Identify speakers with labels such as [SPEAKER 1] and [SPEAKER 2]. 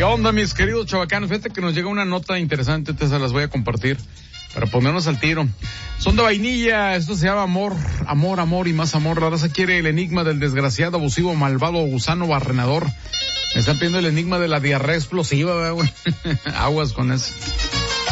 [SPEAKER 1] ¿Qué onda, mis queridos chavacanos? Fíjate que nos llega una nota interesante, te se las voy a compartir para ponernos al tiro. Son de vainilla, esto se llama amor, amor, amor y más amor. La raza quiere el enigma del desgraciado, abusivo, malvado, gusano, barrenador. Me están pidiendo el enigma de la diarrea explosiva, güey. Aguas con eso.